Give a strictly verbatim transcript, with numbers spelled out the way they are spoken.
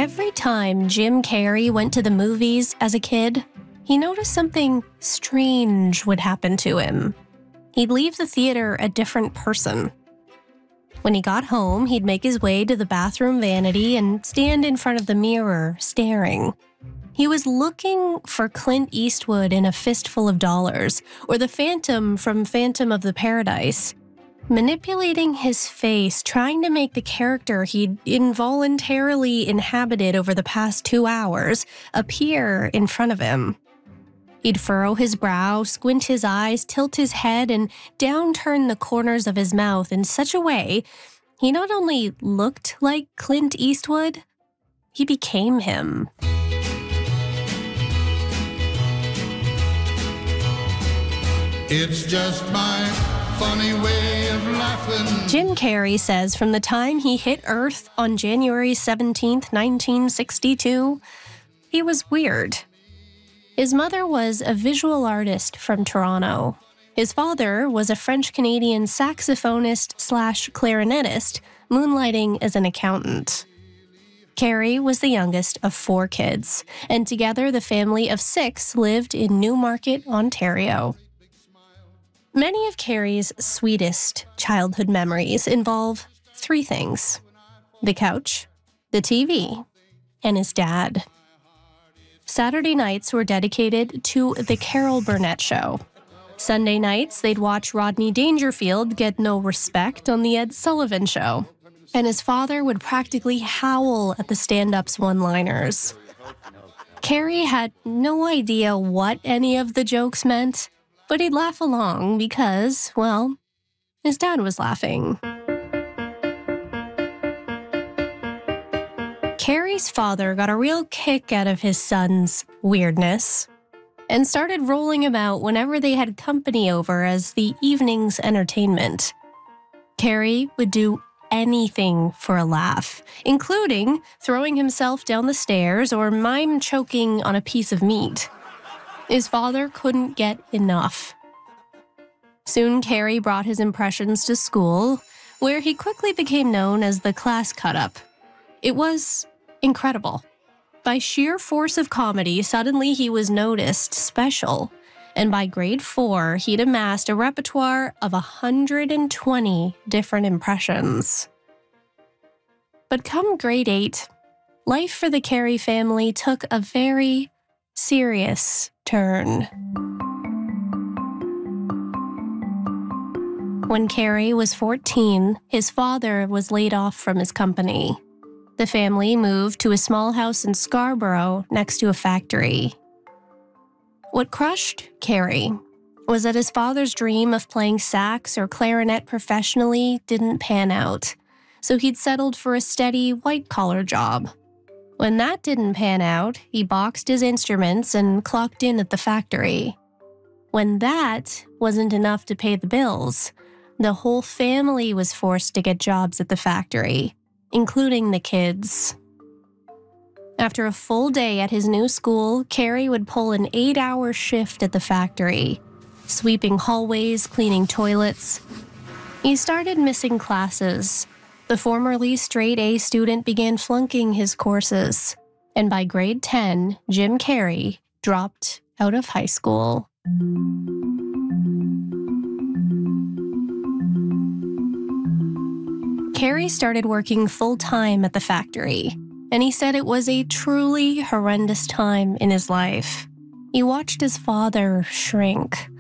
Every time Jim Carrey went to the movies as a kid, he noticed something strange would happen to him. He'd leave the theater a different person. When he got home, he'd make his way to the bathroom vanity and stand in front of the mirror, staring. He was looking for Clint Eastwood in A Fistful of Dollars, or the Phantom from Phantom of the Paradise, manipulating his face, trying to make the character he'd involuntarily inhabited over the past two hours appear in front of him. He'd furrow his brow, squint his eyes, tilt his head, and downturn the corners of his mouth in such a way he not only looked like Clint Eastwood, he became him. It's just my funny way of laughing. Jim Carrey says from the time he hit Earth on January seventeenth, nineteen sixty-two, he was weird. His mother was a visual artist from Toronto. His father was a French-Canadian saxophonist slash clarinetist, moonlighting as an accountant. Carrey was the youngest of four kids, and together the family of six lived in Newmarket, Ontario. Many of Carrey's sweetest childhood memories involve three things: the couch, the T V, and his dad. Saturday nights were dedicated to The Carol Burnett Show. Sunday nights, they'd watch Rodney Dangerfield get no respect on The Ed Sullivan Show. And his father would practically howl at the stand-ups one-liners. Carrey had no idea what any of the jokes meant, but he'd laugh along because, well, his dad was laughing. Carrey's father got a real kick out of his son's weirdness and started rolling him out whenever they had company over as the evening's entertainment. Carrey would do anything for a laugh, including throwing himself down the stairs or mime choking on a piece of meat. His father couldn't get enough. Soon, Carrey brought his impressions to school, where he quickly became known as the class cut-up. It was incredible. By sheer force of comedy, suddenly he was noticed special, and by grade four, he'd amassed a repertoire of one hundred twenty different impressions. But come grade eight, life for the Carrey family took a very serious turn. When Carrey was fourteen, his father was laid off from his company. The family moved to a small house in Scarborough next to a factory. What crushed Carrey was that his father's dream of playing sax or clarinet professionally didn't pan out, so he'd settled for a steady white-collar job. When that didn't pan out, he boxed his instruments and clocked in at the factory. When that wasn't enough to pay the bills, the whole family was forced to get jobs at the factory, including the kids. After a full day at his new school, Carrey would pull an eight-hour shift at the factory, sweeping hallways, cleaning toilets. He started missing classes. The formerly straight-A student began flunking his courses, and by grade ten, Jim Carrey dropped out of high school. Carrey started working full-time at the factory, and he said it was a truly horrendous time in his life. He watched his father shrink,